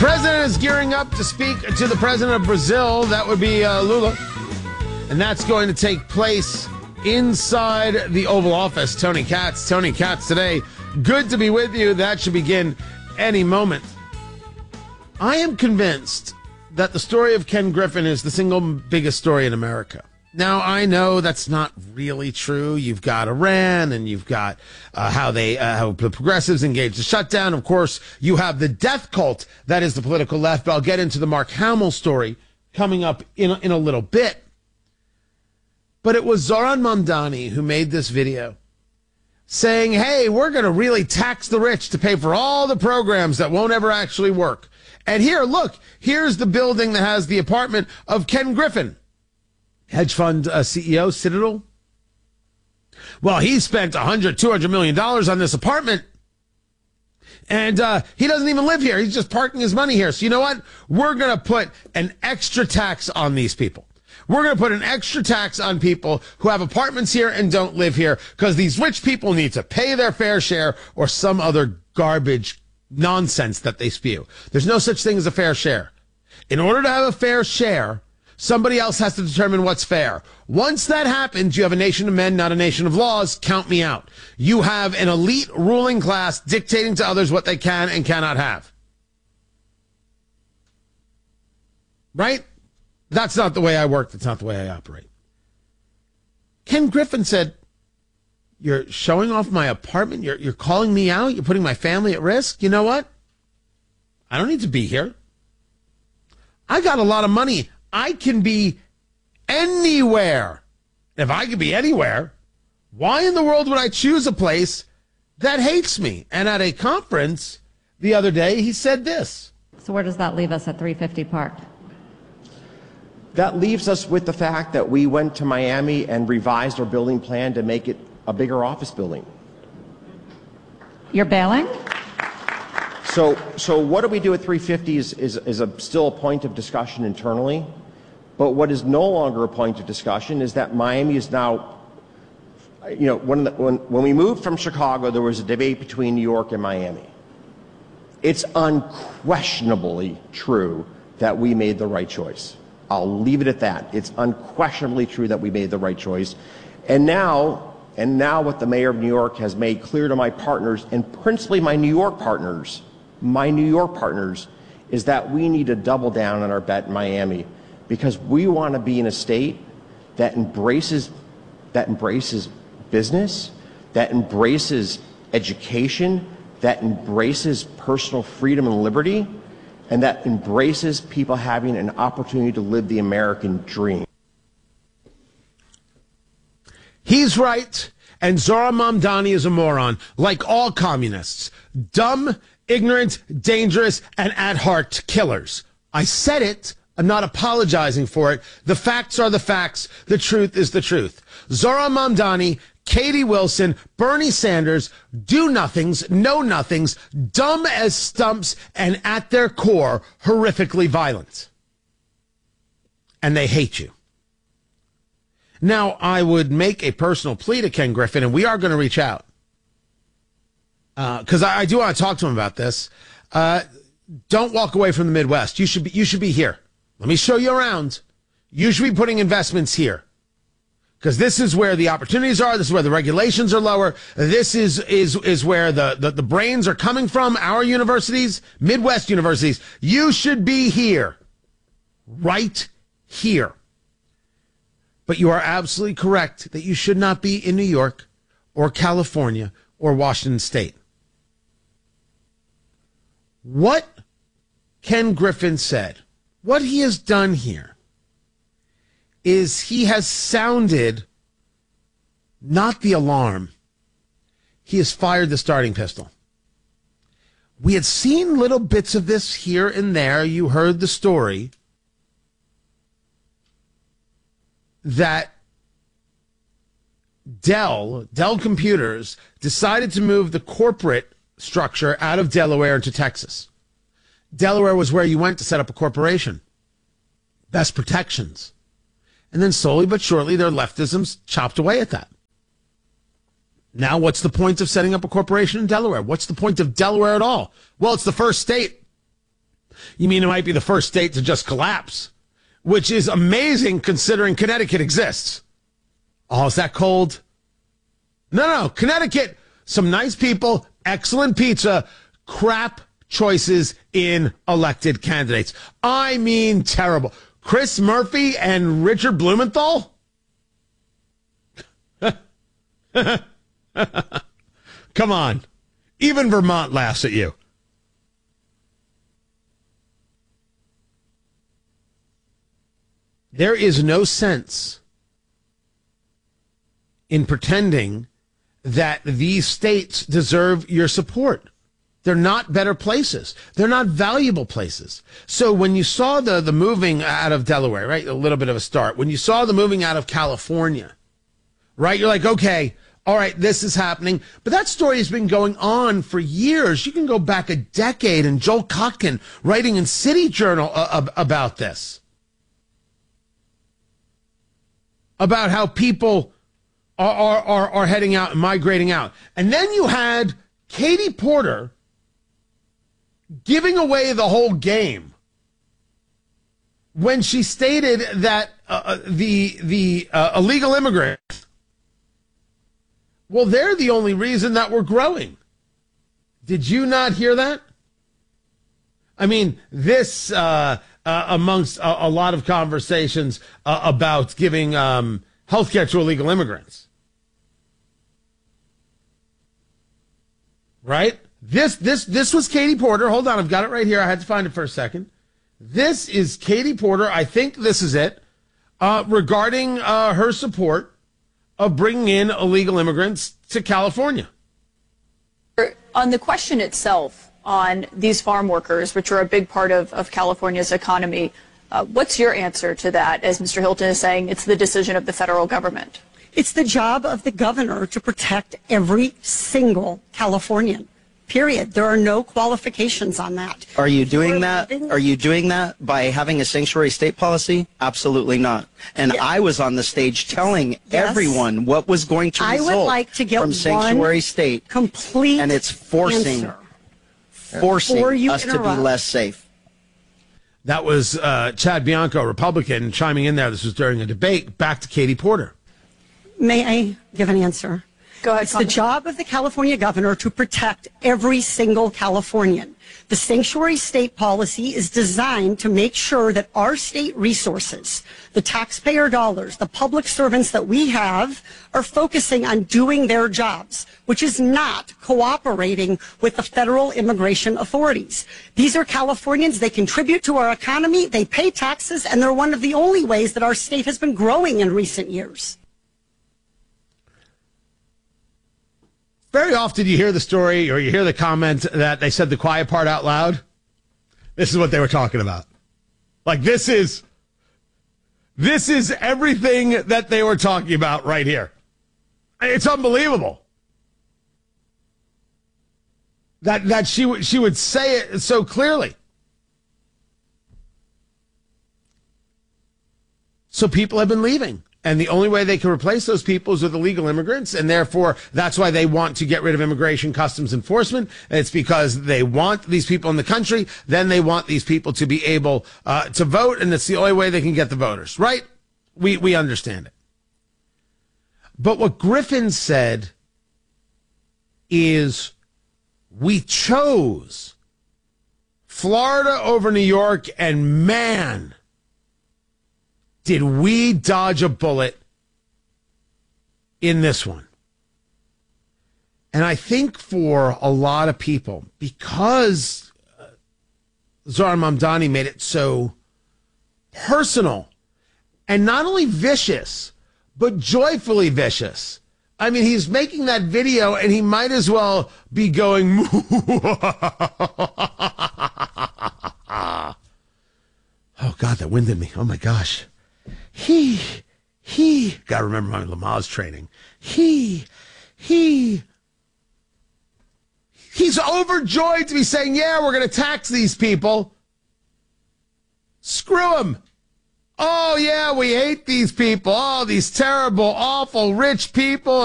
President is gearing up to speak to the president of Brazil. That would be Lula. And that's going to take place inside the Oval Office. Tony Katz today. Good to be with you. That should begin any moment. I am convinced that the story of Ken Griffin is the single biggest story in America. Now, I know that's not really true. You've got Iran, and you've got how the progressives engage the shutdown. Of course, you have the death cult that is the political left. But I'll get into the Mark Hamill story coming up in a little bit. But it was Zohran Mamdani who made this video saying, hey, we're going to really tax the rich to pay for all the programs that won't ever actually work. And here, look, here's the building that has the apartment of Ken Griffin. Hedge fund CEO, Citadel. Well, he spent $200 million on this apartment. And he doesn't even live here. He's just parking his money here. So you know what? We're going to put an extra tax on these people. We're going to put an extra tax on people who have apartments here and don't live here because these rich people need to pay their fair share or some other garbage nonsense that they spew. There's no such thing as a fair share. In order to have a fair share, somebody else has to determine what's fair. Once that happens, you have a nation of men, not a nation of laws. Count me out. You have an elite ruling class dictating to others what they can and cannot have. Right? That's not the way I work. That's not the way I operate. Ken Griffin said, you're showing off my apartment. You're calling me out. You're putting my family at risk. You know what? I don't need to be here. I got a lot of money. I can be anywhere. If I could be anywhere, why in the world would I choose a place that hates me? And at a conference the other day, he said this. So where does that leave us at 350 Park? That leaves us with the fact that we went to Miami and revised our building plan to make it a bigger office building. You're bailing? So what do we do at 350 is still a point of discussion internally. But what is no longer a point of discussion is that Miami is now, you know, when we moved from Chicago, there was a debate between New York and Miami. It's unquestionably true that we made the right choice. I'll leave it at that. It's unquestionably true that we made the right choice. And now what the mayor of New York has made clear to my partners, and principally my New York partners, is that we need to double down on our bet in Miami because we want to be in a state that embraces business, that embraces education, that embraces personal freedom and liberty, and that embraces people having an opportunity to live the American dream. He's right, and Zohran Mamdani is a moron, like all communists. Dumb, ignorant, dangerous, and at heart killers. I said it. I'm not apologizing for it. The facts are the facts. The truth is the truth. Zohran Mamdani, Katie Wilson, Bernie Sanders, do-nothings, know-nothings, dumb as stumps, and at their core, horrifically violent. And they hate you. Now, I would make a personal plea to Ken Griffin, and we are going to reach out. Because I do want to talk to him about this. Don't walk away from the Midwest. You should be here. Let me show you around. You should be putting investments here. Because this is where the opportunities are. This is where the regulations are lower. This is where the brains are coming from. Our universities, Midwest universities. You should be here. Right here. But you are absolutely correct that you should not be in New York or California or Washington State. What Ken Griffin said, what he has done here, is he has sounded not the alarm. He has fired the starting pistol. We had seen little bits of this here and there. You heard the story that Dell Computers decided to move the corporate structure out of Delaware into Texas. Delaware was where you went to set up a corporation. Best protections. And then slowly but surely their leftisms chopped away at that. Now what's the point of setting up a corporation in Delaware? What's the point of Delaware at all? Well, it's the first state. You mean it might be the first state to just collapse, which is amazing considering Connecticut exists. Oh, is that cold? No. Connecticut, some nice people, excellent pizza, crap choices in elected candidates. I mean, terrible. Chris Murphy and Richard Blumenthal? Come on. Even Vermont laughs at you. There is no sense in pretending that these states deserve your support. They're not better places. They're not valuable places. So when you saw the moving out of Delaware, right, a little bit of a start. When you saw the moving out of California, right, you're like, okay, all right, this is happening. But that story has been going on for years. You can go back a decade, and Joel Kotkin writing in City Journal about this, about how people are heading out and migrating out. And then you had Katie Porter giving away the whole game when she stated that the illegal immigrants, well, they're the only reason that we're growing. Did you not hear that? I mean, this amongst a lot of conversations about giving health care to illegal immigrants. Right? This was Katie Porter. Hold on, I've got it right here. I had to find it for a second. This is Katie Porter. I think this is it. Regarding her support of bringing in illegal immigrants to California. On the question itself, on these farm workers, which are a big part of California's economy, what's your answer to that? As Mr. Hilton is saying, it's the decision of the federal government. It's the job of the governor to protect every single Californian. Period. There are no qualifications on that. Are you doing that? Are you doing that by having a sanctuary state policy? Absolutely not. And I was on the stage telling everyone what was going to result I would like to get from sanctuary state. Complete and it's forcing us to be less safe. That was Chad Bianco, Republican, chiming in there. This was during a debate. Back to Katie Porter. May I give an answer? Go ahead. It's the job of the California governor to protect every single Californian. The sanctuary state policy is designed to make sure that our state resources, the taxpayer dollars, the public servants that we have, are focusing on doing their jobs, which is not cooperating with the federal immigration authorities. These are Californians. They contribute to our economy. They pay taxes, and they're one of the only ways that our state has been growing in recent years. Very often you hear the story or you hear the comment that they said the quiet part out loud. This is what they were talking about. Like this is everything that they were talking about right here. It's unbelievable that she would say it so clearly. So people have been leaving. And the only way they can replace those people is with illegal immigrants. And therefore, that's why they want to get rid of immigration customs enforcement. It's because they want these people in the country. Then they want these people to be able to vote. And it's the only way they can get the voters, right? We understand it. But what Griffin said is we chose Florida over New York, and man, did we dodge a bullet in this one? And I think for a lot of people, because Zohran Mamdani made it so personal and not only vicious, but joyfully vicious. I mean, he's making that video and he might as well be going, oh God, that winded me. Oh my gosh. Gotta remember my Lamaze training. He's overjoyed to be saying, yeah, we're going to tax these people. Screw them. Oh, yeah, we hate these people. Oh, these terrible, awful, rich people.